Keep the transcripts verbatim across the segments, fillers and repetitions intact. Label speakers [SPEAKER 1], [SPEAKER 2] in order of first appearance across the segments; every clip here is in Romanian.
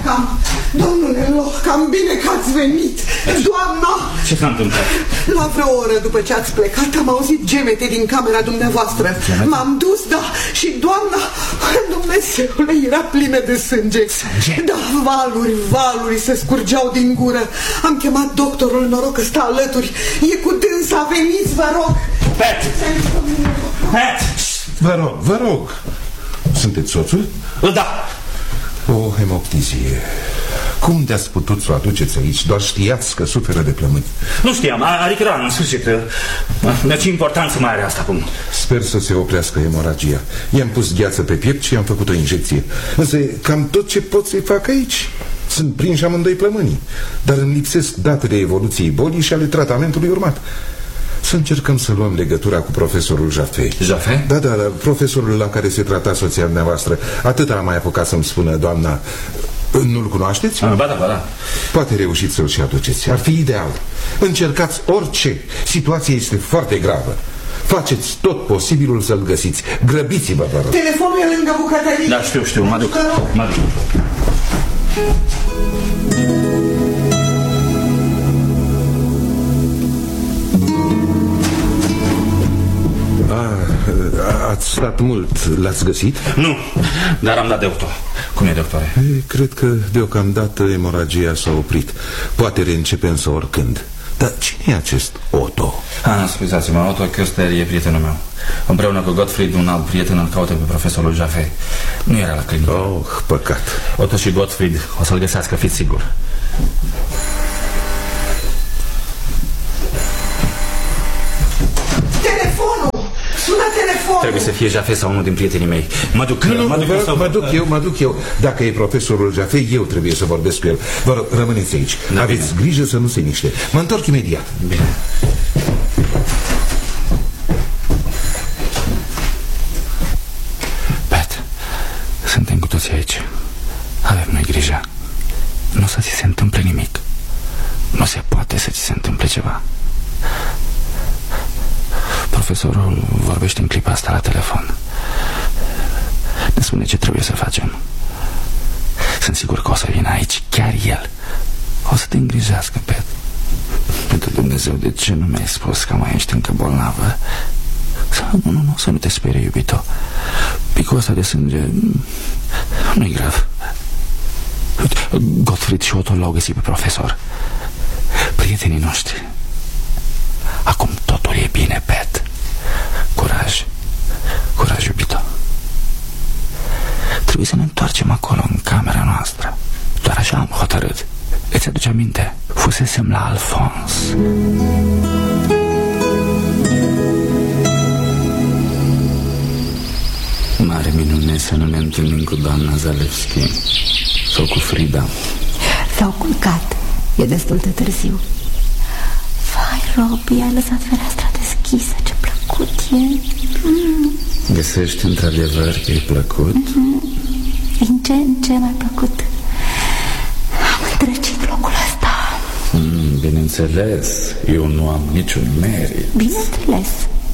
[SPEAKER 1] Locam, domnule Locam, bine că ați venit. Doamna!
[SPEAKER 2] Ce s-a întâmplat?
[SPEAKER 1] La vreo oră după ce ați plecat am auzit gemete din camera dumneavoastră. M-am dus, da, și doamna, Dumnezeule, era plină de sânge.
[SPEAKER 2] Sânge?
[SPEAKER 1] Da, valuri, valuri se scurgeau din gură. Am chemat doctorul, noroc că stă alături. E cu dânsa, veniți, vă rog.
[SPEAKER 2] Pat! Pat!
[SPEAKER 3] Vă rog, vă rog. Sunteți soțul?
[SPEAKER 2] Da.
[SPEAKER 3] O hemoptizie. Cum de-ați putut să o aduceți aici? Doar știați că suferă de plămâni.
[SPEAKER 2] Nu știam, adică da, în sfârșit. Deci e important să mai are asta acum.
[SPEAKER 3] Sper să se oprească hemoragia. I-am pus gheață pe piept și i-am făcut o injecție. Însă cam tot ce pot să-i fac aici. Sunt prinși amândoi plămânii, dar îmi lipsesc datele evoluției bolii și ale tratamentului urmat. Să încercăm să luăm legătura cu profesorul Jaffe.
[SPEAKER 2] Jaffe?
[SPEAKER 3] Da, da, da, profesorul la care se trata soția dumneavoastră. Atât am mai apucat să-mi spună doamna. Nu-l cunoașteți?
[SPEAKER 2] Ba da, ba da.
[SPEAKER 3] Poate reușiți să-l și aduceți. Ar fi ideal. Încercați orice. Situația este foarte gravă. Faceți tot posibilul să-l găsiți. Grăbiți-vă, vă rog.
[SPEAKER 1] Telefonul e lângă bucătărie.
[SPEAKER 2] Da, știu, știu, mă duc. Mă duc.
[SPEAKER 3] Ați stat mult, l-ați găsit?
[SPEAKER 2] Nu, dar am dat de doctor. Cum e, doctore?
[SPEAKER 3] E, cred că deocamdată emoragia s-a oprit. Poate reîncepe însă oricând. Dar cine e acest Otto?
[SPEAKER 2] Ah, scuzați-mă, Otto Köster e prietenul meu. Împreună cu Gottfried, un alt prieten, îl caută pe profesorul Jaffe. Nu era la clinică.
[SPEAKER 3] Oh, păcat.
[SPEAKER 2] Otto și Gottfried o să-l găsească, fiți sigur. Trebuie să fie Jaffe sau unul din prietenii mei. Mă duc,
[SPEAKER 3] nu, nu,
[SPEAKER 2] mă duc,
[SPEAKER 3] vă,
[SPEAKER 2] sau...
[SPEAKER 3] mă duc eu, mă duc eu. Dacă e profesorul Jaffe, eu trebuie să vorbesc cu el. Vă rog, rămâneți aici. Da, aveți bine. Grijă să nu se miște. Mă întorc imediat.
[SPEAKER 2] Bine. Pat, suntem cu toții aici. Avem noi grijă. Nu să ți se întâmple nimic. Nu se poate să ți se întâmple ceva. Profesorul vorbește în clipa asta la telefon. Ne spune ce trebuie să facem. Sunt sigur că o să vină aici chiar el. O să te îngrijească, Pet. Pentru Dumnezeu, de ce nu mi-ai spus că mai ești încă bolnavă? Nu, nu, nu, să nu te sperie, iubito. Picul ăsta de sânge nu-i grav. Gottfried și Otto l-au găsit pe profesor. Prietenii noștri. Acum totul e bine, Pet. Curaj. Curaj, iubito. Trebuie să ne întoarcem acolo, în camera noastră. Doar așa am hotărât. Îți aduce aminte? Fusesem la Alfons. Mare minune să nu ne întâlnim cu doamna Zalewski sau cu Frida.
[SPEAKER 4] S-au culcat. E destul de târziu. Vai, Robi, ai lăsat fereastra deschisă. Ce plăcut e. mm.
[SPEAKER 2] Găsești într-adevăr că e plăcut?
[SPEAKER 4] mm-hmm. În ce, în ce mai plăcut. Am îndrăcit locul ăsta.
[SPEAKER 2] mm, Bineînțeles. Eu nu am niciun merit.
[SPEAKER 4] Bineînțeles.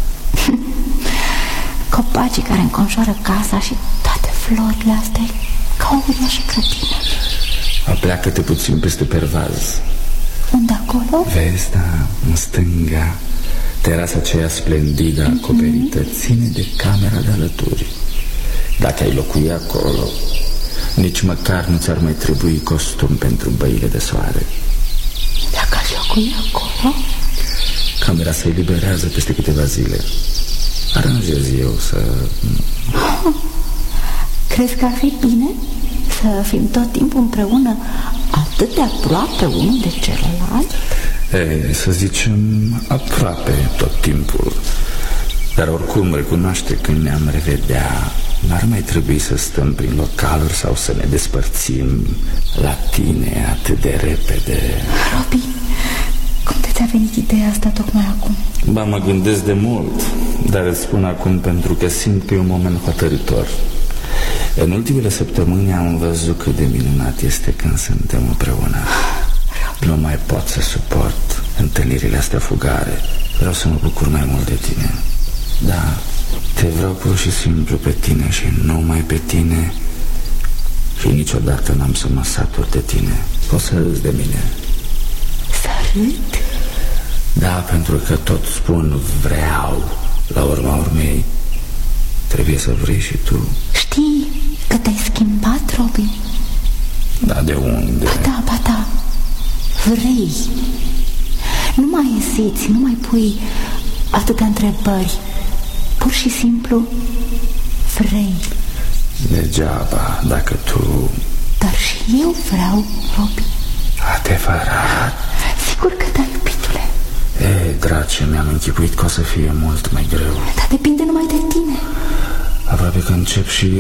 [SPEAKER 4] Copacii care înconjoară casa și toate florile astea ca o uriașă grădină.
[SPEAKER 2] Apleacă-te puțin peste pervaz.
[SPEAKER 4] Unde acolo?
[SPEAKER 2] Vezi, da, în stânga. Terasa aceea splendidă, mm-hmm. acoperită, ține de camera de alături. Dacă ai locui acolo, nici măcar nu ți-ar mai trebui costum pentru băile de soare.
[SPEAKER 4] Dacă aș locui acolo?
[SPEAKER 2] Camera se eliberează peste câteva zile. Aranjez eu să...
[SPEAKER 4] Oh, crezi că ar fi bine să fim tot timpul împreună, atât de aproape unul de celălalt?
[SPEAKER 2] E, să zicem aproape tot timpul. Dar oricum recunoaște când ne-am revedea, n-ar mai trebui să stăm prin localuri sau să ne despărțim la tine atât de repede.
[SPEAKER 4] Robi, cum ți-a venit ideea asta tocmai acum?
[SPEAKER 2] Ba, mă gândesc de mult, dar îți spun acum pentru că simt că e un moment hotărător. În ultimele săptămâni am văzut cât de minunat este când suntem împreună. Nu mai pot să suport întâlnirile astea fugare. Vreau să mă bucur mai mult de tine. Da, te vreau pur și simplu pe tine și numai pe tine Și niciodată n-am să mă satur de tine. Poți să râzi de mine.
[SPEAKER 4] Să râd?
[SPEAKER 2] Da, pentru că tot spun vreau. La urma urmei trebuie să vrei și tu.
[SPEAKER 4] Știi că te-ai schimbat, Robi?
[SPEAKER 2] Da, de unde?
[SPEAKER 4] Ba da, ba da. Vrei. Nu mai eziți, nu mai pui atâtea întrebări. Pur și simplu vrei.
[SPEAKER 2] Degeaba, dacă tu...
[SPEAKER 4] Dar și eu vreau, Robi.
[SPEAKER 2] Adevărat?
[SPEAKER 4] Sigur că da, iubitule.
[SPEAKER 2] E, drace, mi-am închipuit că o să fie mult mai greu.
[SPEAKER 4] Dar depinde numai de tine.
[SPEAKER 2] Aproape că încep și